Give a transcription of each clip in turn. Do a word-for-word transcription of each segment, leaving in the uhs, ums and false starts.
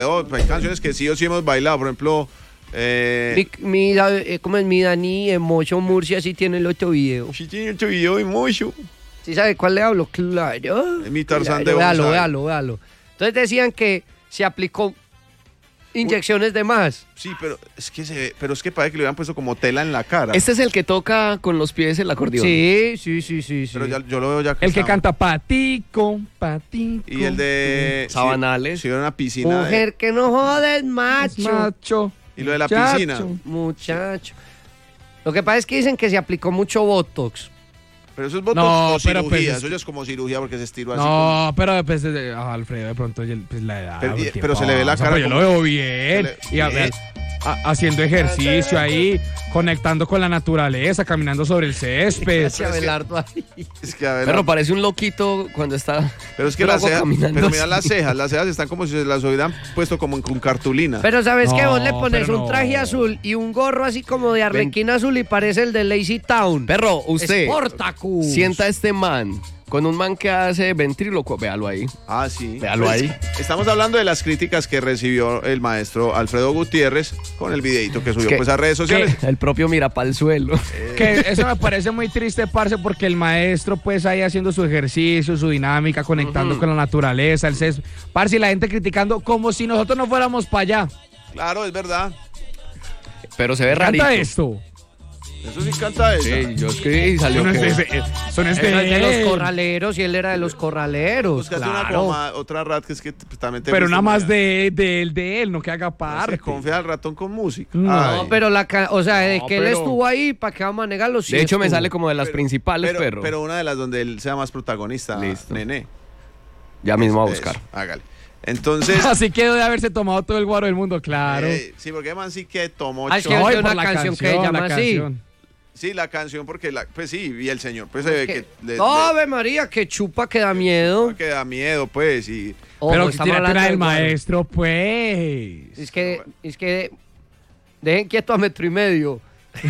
Oh, hay canciones que sí o sí hemos bailado, por ejemplo... Eh, mi, mi, eh, ¿Cómo es mi Dani? Emocho Murcia sí tiene el otro video. Sí tiene otro video y mucho. ¿Sí sabe cuál le hablo? Claro. Es mi Tarzán de Véalo, véalo, véalo. Entonces decían que se aplicó inyecciones de más. Sí, pero es que se ve, pero es que parece que le habían puesto como tela en la cara. Este es el que toca con los pies el acordeón. Sí, sí, sí, sí. Pero sí. Ya, yo lo veo ya. Que el que canta patico, patico. Y el de Sabanales. Sí, sí, una piscina. Mujer de... que no jodes, macho. Macho. Y lo de la Muchacho. piscina. Muchacho. Lo que pasa es que dicen que se aplicó mucho Botox. Pero eso es botox No, o pero cirugía, pues, eso ya es como cirugía porque se estiró así. No, como... pero pues, eh, Alfredo, de pronto pues, la edad. Pero, ¿qué pero se le ve la pasa? cara Pues yo como- lo veo bien. Se le- Y a ver, a- haciendo ejercicio ahí, conectando con la naturaleza, caminando sobre el césped. Gracias, Abelardo ahí. Es que a ver, Pero parece un loquito cuando está. pero es que las loco cejas, caminando pero mira así. las cejas, las cejas están como si se las hubieran puesto como en, con cartulina. Pero ¿sabes qué? Vos No, le pones pero un no. traje azul y un gorro así como de arlequín azul y parece el de Lazy Town. Perro, usted. Sportacus. Sienta a este man con un man que hace ventrílocuo. Véalo ahí. Ah, sí. Véalo ahí. Estamos hablando de las críticas que recibió el maestro Alfredo Gutiérrez con el videito que subió ¿Qué? pues a redes sociales. El propio mira pa'l suelo. Que eso me parece muy triste, parce, porque el maestro pues ahí haciendo su ejercicio, su dinámica, conectando Ujú. con la naturaleza, el césped. Parce, y la gente criticando como si nosotros no fuéramos para allá. Claro, es verdad. Pero se ve Me rarito. encanta esto. Eso sí canta esa. Sí, yo escribí y salió. Eso no es que- de, ese- eso no es Él es de de él. los corraleros y él era de los corraleros. Búscate una Claro. como ma- otra rat que es que pues, también te Pero gusta, nada más María. de, de él, de él, no que haga No parte. se confía al ratón con música. No, Ay. No, pero la ca- o sea, de No, que él pero- estuvo ahí, ¿para qué vamos a negarlo? Sí De hecho, me estuvo. sale como de las Pero- principales, pero, perro. pero una de las donde él sea más protagonista. Listo. Nene. Ya mismo a Eso, buscar. hágale. Entonces. Así que debe haberse tomado todo el guaro del mundo, claro. eh, sí, porque man sí que tomó. Ah, es que cho- él No, y tiene por una la canción que se llama la así. canción. Sí, la canción, porque la, pues sí, y el señor, pues se ve Que- que le, No, le- Ave María, que chupa, que da miedo. que da miedo, pues, y Ojo, Pero estamos tírate hablando una del del guaro. maestro, pues. Es que, es que dejen quieto a metro y medio.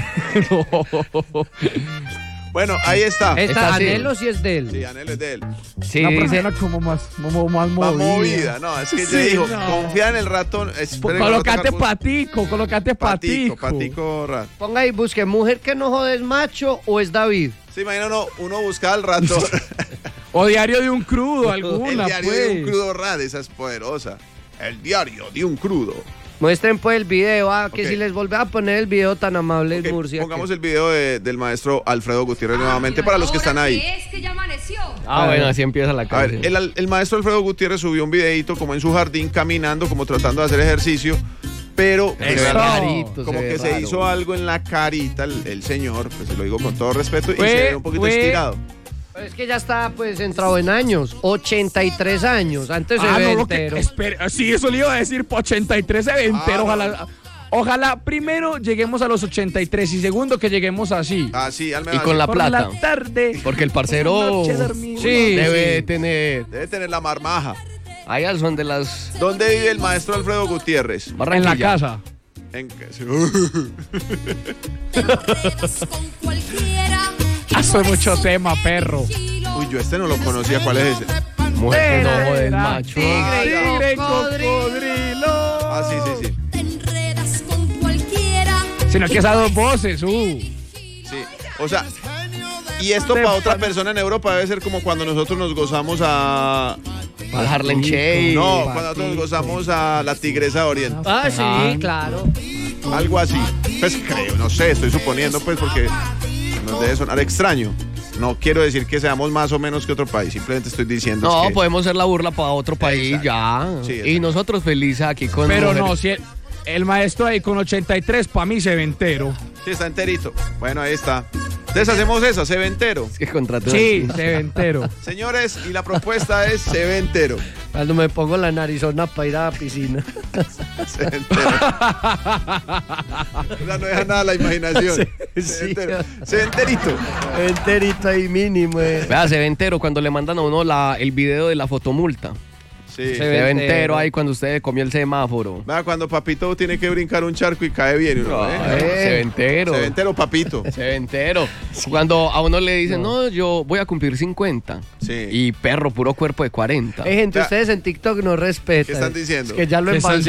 bueno, ahí está. Esta Está así. Anhelo sí es de él. Sí, Anhelo es de él. Sí, Una dice. persona como más, como más Va movida. movida, no, es que Sí, le dijo, no. confía en el ratón. espere, Colocate no, patico, colocate patico, patico. patico, rat. Ponga ahí, busque mujer que no jode es macho o es David. Se imagina uno, uno busca al ratón. O diario de un crudo, el alguna, diario pues. de un crudo rat, esa es poderosa. El diario de un crudo. Muestren pues el video, ah, que Ok. si les volvemos a poner el video tan amable Ok, es Murcia. pongamos que- el video de- del maestro Alfredo Gutiérrez nuevamente para los que están ahí. ¿Qué es que ya amaneció? Ah, bueno, así empieza la A canción. ver, el, el maestro Alfredo Gutiérrez subió un videito como en su jardín caminando, como tratando de hacer ejercicio, pero Se ve Eso. rarito, como ve que se raro. hizo algo en la carita el, el señor, pues se lo digo con todo respeto, y Fue- se ve un poquito fue- estirado. Pero es que ya está pues entrado en años, ochenta y tres años, antes se Ah, ve no, lo que, entero. espera, sí, eso le iba a decir, por ochenta y tres se ve entero, Ah, no. ojalá. Ojalá primero lleguemos a los ochenta y tres y segundo que lleguemos así. Ah, sí, al menos Y con la Por plata. la tarde. Porque el parcero Noche dormida. Sí, debe sí. tener. debe tener la marmaja. Ahí al son de las. ¿Dónde vive el maestro Alfredo Gutiérrez? En Barranquilla. la casa. En, Con cualquiera. Ah, eso es mucho tema, perro. Uy, yo este no lo conocía, ¿cuál es ese? Mujer que no jode el Era macho. Tigre y Tigre y cocodrilo. cocodrilo. Ah, sí, sí, sí. Te enredas con cualquiera. Sino que esas dos voces, uh. Sí, o sea, y esto para otra persona en Europa debe ser como cuando nosotros nos gozamos a... Al Harlem Shake. No, cuando nosotros nos gozamos a la Tigresa de Oriente. Ah, sí, claro. Algo así. Pues creo, no sé, estoy suponiendo pues porque nos debe sonar extraño. No quiero decir que seamos más o menos que otro país, simplemente estoy diciendo No, que... podemos hacer la burla para otro país, Exacto. ya. Sí, y exacto. nosotros felices aquí con. Pero mujeres. no, si el, el maestro ahí con ochenta y tres, para mí se ve entero. Sí, está enterito. Bueno, ahí está. Entonces hacemos eso, se ve entero. Es que contraté. Sí, se ve entero. Señores, y la propuesta es se ve entero. Cuando me pongo la narizona para ir a la piscina. Se ve entero. O sea, no deja nada a la imaginación. Se ve sí. entero. Se ve enterito. Enterito ahí mínimo. eh. Vea, se ve entero cuando le mandan a uno la, el video de la fotomulta. Sí. Se ve entero ahí cuando usted comió el semáforo. Va, cuando papito tiene que brincar un charco y cae bien. y uno, No, ¿eh? se ve entero. Se ve entero, papito. Se ve entero. Cuando a uno le dicen, no. yo voy a cumplir cincuenta. Sí. Y perro, puro cuerpo de cuarenta. Hay gente, Ya. ustedes en TikTok no respetan. ¿Qué están diciendo? Es que ya lo ¿Qué están embalsaron.